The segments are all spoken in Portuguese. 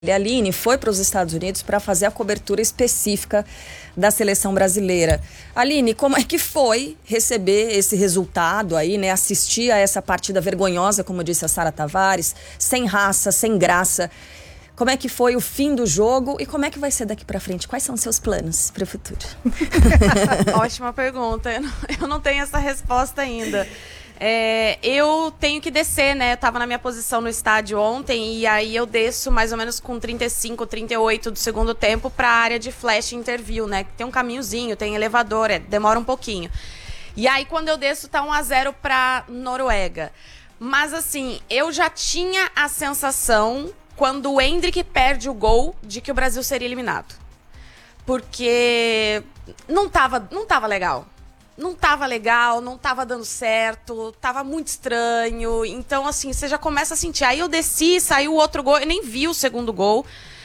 A Aline foi para os Estados Unidos para fazer a cobertura específica da seleção brasileira. Aline, como é que foi receber esse resultado aí, né? Assistir a essa partida vergonhosa, como disse a Sara Tavares, sem raça, sem graça. Como é que foi o fim do jogo e como é que vai ser daqui para frente? Quais são os seus planos para o futuro? Ótima pergunta. Eu não tenho essa resposta ainda. Eu tenho que descer, né? Eu tava na minha posição no estádio ontem e aí eu desço mais ou menos com 35, 38 do segundo tempo pra área de flash interview, né? Tem um caminhozinho, tem elevador, demora um pouquinho. E aí quando eu desço tá 1-0 pra Noruega. Mas assim, eu já tinha a sensação, quando o Endrick perde o gol, de que o Brasil seria eliminado. Porque não tava legal. Não tava legal, não tava dando certo, tava muito estranho. Então, assim, você já começa a sentir. Aí eu desci, saiu o outro gol, eu nem vi o segundo gol.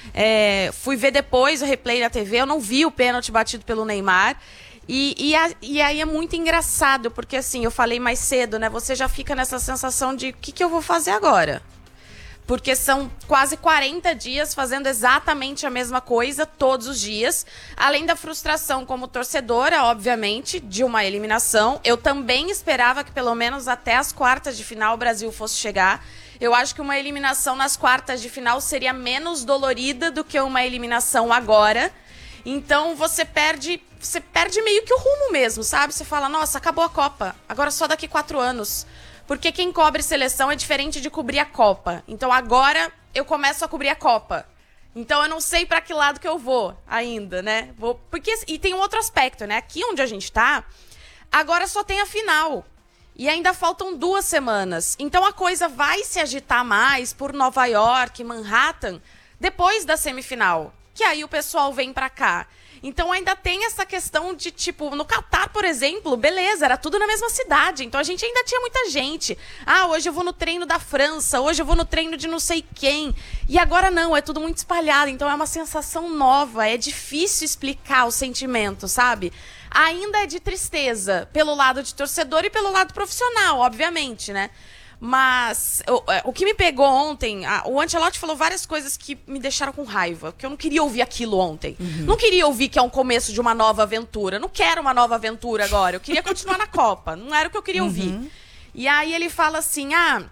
Fui ver depois o replay na TV, eu não vi o pênalti batido pelo Neymar. E aí é muito engraçado, porque assim, eu falei mais cedo, né? Você já fica nessa sensação de, o que eu vou fazer agora? Porque são quase 40 dias fazendo exatamente a mesma coisa todos os dias. Além da frustração como torcedora, obviamente, de uma eliminação. Eu também esperava que pelo menos até as quartas de final o Brasil fosse chegar. Eu acho que uma eliminação nas quartas de final seria menos dolorida do que uma eliminação agora. Então você perde meio que o rumo mesmo, sabe? Você fala, nossa, acabou a Copa. Agora só daqui 4 anos. Porque quem cobre seleção é diferente de cobrir a Copa. Então agora eu começo a cobrir a Copa. Então eu não sei pra que lado que eu vou ainda, né? E tem um outro aspecto, né? Aqui onde a gente tá, agora só tem a final. E ainda faltam 2 semanas. Então a coisa vai se agitar mais por Nova York, Manhattan, depois da semifinal. Que aí o pessoal vem pra cá. Então ainda tem essa questão de, tipo, no Catar, por exemplo, beleza, era tudo na mesma cidade, então a gente ainda tinha muita gente. Ah, hoje eu vou no treino da França, hoje eu vou no treino de não sei quem. E agora não, é tudo muito espalhado, então é uma sensação nova, é difícil explicar o sentimento, sabe? Ainda é de tristeza, pelo lado de torcedor e pelo lado profissional, obviamente, né? Mas o que me pegou ontem, o Ancelotti falou várias coisas que me deixaram com raiva, porque eu não queria ouvir aquilo ontem. Não queria ouvir que é um começo de uma nova aventura. Não quero uma nova aventura agora. Eu queria continuar na Copa. Não era o que eu queria ouvir. E aí ele fala assim,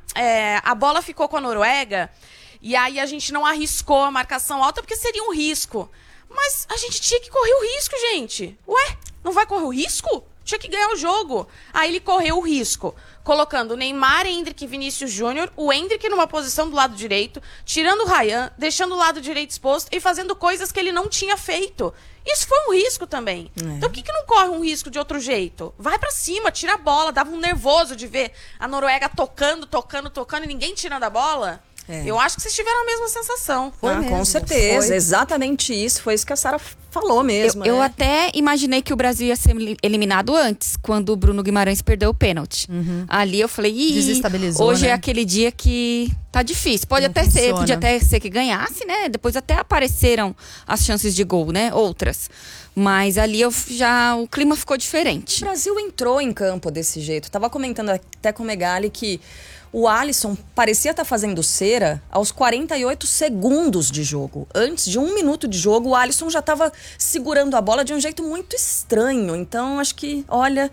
a bola ficou com a Noruega e aí a gente não arriscou a marcação alta porque seria um risco. Mas a gente tinha que correr o risco, gente. Ué, não vai correr o risco? Tinha que ganhar o jogo. Aí ele correu o risco, colocando Neymar, Endrick e Vinícius Júnior, o Endrick numa posição do lado direito, tirando o Ryan, deixando o lado direito exposto e fazendo coisas que ele não tinha feito. Isso foi um risco também. Então por que não corre um risco de outro jeito? Vai pra cima, tira a bola. Dava um nervoso de ver a Noruega tocando e ninguém tirando a bola. Eu acho que vocês tiveram a mesma sensação. Com certeza, foi exatamente isso. Foi isso que a Sara falou mesmo. Eu até imaginei que o Brasil ia ser eliminado antes, quando o Bruno Guimarães perdeu o pênalti. Ali eu falei, desestabilizou, hoje né? é aquele dia que tá difícil. Podia até ser que ganhasse, né? Depois até apareceram as chances de gol, né? Outras. Mas ali o clima ficou diferente. O Brasil entrou em campo desse jeito. Tava comentando até com o Megali que o Alisson parecia estar fazendo cera aos 48 segundos de jogo. Antes de 1 minuto de jogo, o Alisson já estava segurando a bola de um jeito muito estranho. Então, acho que, olha,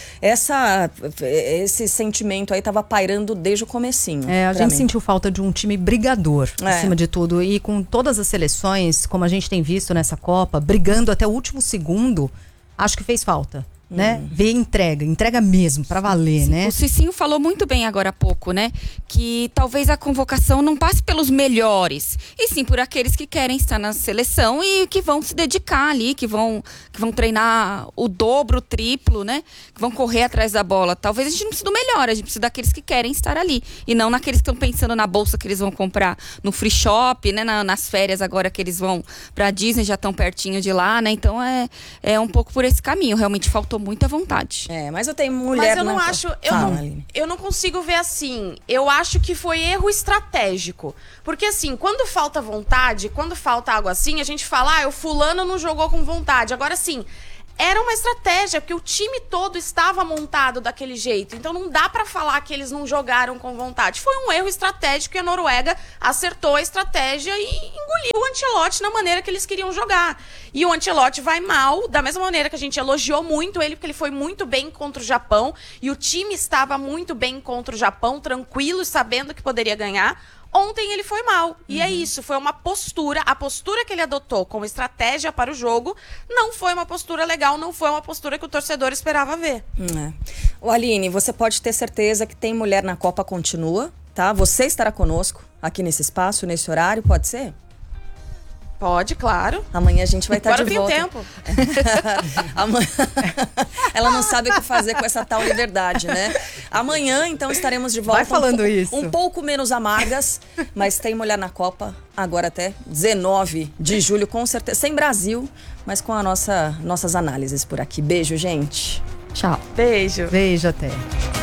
esse sentimento aí estava pairando desde o comecinho. A gente sentiu falta de um time brigador, acima de tudo. E com todas as seleções, como a gente tem visto nessa Copa, brigando até o último segundo, acho que fez falta. Né? Ver entrega mesmo, pra valer, né? O Cicinho falou muito bem agora há pouco, né? Que talvez a convocação não passe pelos melhores, e sim por aqueles que querem estar na seleção e que vão se dedicar ali, que vão treinar o dobro, o triplo, né? Que vão correr atrás da bola. Talvez a gente não precise do melhor, a gente precisa daqueles que querem estar ali, e não naqueles que estão pensando na bolsa que eles vão comprar no free shop, né? Nas férias agora que eles vão pra Disney, já estão pertinho de lá, né? Então é um pouco por esse caminho, realmente faltou muita vontade. Mas eu tenho mulher... Mas eu não acho... Eu não consigo ver assim. Eu acho que foi erro estratégico. Porque assim, quando falta vontade, quando falta algo assim, a gente fala, o fulano não jogou com vontade. Agora assim, era uma estratégia, porque o time todo estava montado daquele jeito. Então não dá pra falar que eles não jogaram com vontade. Foi um erro estratégico e a Noruega acertou a estratégia e engoliu o Ancelotti na maneira que eles queriam jogar. E o Ancelotti vai mal, da mesma maneira que a gente elogiou muito ele, porque ele foi muito bem contra o Japão. E o time estava muito bem contra o Japão, tranquilo, sabendo que poderia ganhar. Ontem ele foi mal. E é isso, foi uma postura. A postura que ele adotou como estratégia para o jogo não foi uma postura legal, não foi uma postura que o torcedor esperava ver. Ô, Aline, você pode ter certeza que Tem Mulher na Copa continua, tá? Você estará conosco aqui nesse espaço, nesse horário, pode ser? Pode, claro. Amanhã a gente vai estar de volta. Agora tem tempo. Amanhã... Ela não sabe o que fazer com essa tal liberdade, né? Amanhã, então, estaremos de volta. Vai falando isso. Um pouco menos amargas, mas Tem Mulher na Copa, agora até 19 de julho, com certeza. Sem Brasil, mas com a nossas análises por aqui. Beijo, gente. Tchau. Beijo. Beijo até.